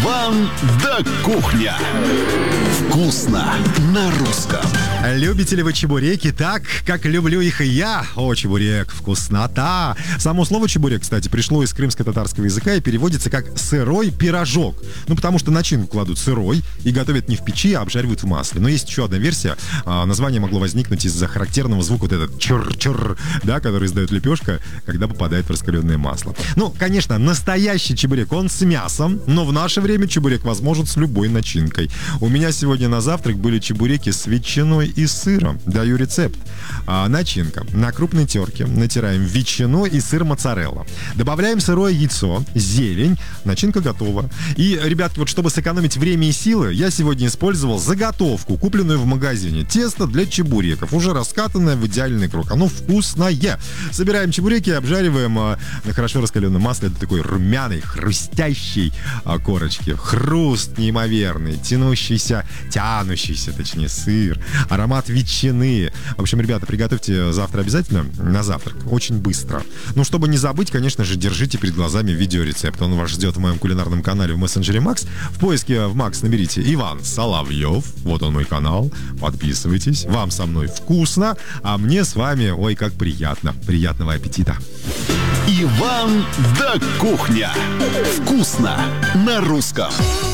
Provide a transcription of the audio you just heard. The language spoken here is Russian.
Иван да кухня. Вкусно на русском. Любите ли вы чебуреки так, как люблю их и я? О, чебурек, вкуснота! Само слово чебурек, кстати, пришло из крымско-татарского языка и переводится как «сырой пирожок». Ну, потому что начинку кладут сырой и готовят не в печи, а обжаривают в масле. Но есть еще одна версия. Название могло возникнуть из-за характерного звука вот этот чур-чур, да, который издает лепешка, когда попадает в раскаленное масло. Ну, конечно, настоящий чебурек, он с мясом, но в наше время чебурек возможен с любой начинкой. У меня сегодня на завтрак были чебуреки с ветчиной и сыром. Даю рецепт. Начинка. На крупной терке натираем ветчину и сыр моцарелла. Добавляем сырое яйцо, зелень. Начинка готова. И, ребятки, вот чтобы сэкономить время и силы, я сегодня использовал заготовку, купленную в магазине. Тесто для чебуреков, уже раскатанное в идеальный круг. Оно вкусное. Собираем чебуреки и обжариваем на хорошо раскаленном масле до такой румяной, хрустящей корочки. Хруст неимоверный, тянущийся, точнее, сыр, аромат ветчины. В общем, ребята, приготовьте завтра обязательно на завтрак. Очень быстро. Ну, чтобы не забыть, конечно же, держите перед глазами видеорецепт. Он вас ждет в моем кулинарном канале в мессенджере Макс. В поиске в Макс наберите Иван Соловьев. Вот он мой канал. Подписывайтесь. Вам со мной вкусно, а мне с вами, ой, как приятно. Приятного аппетита. Иван да кухня. Вкусно на русском.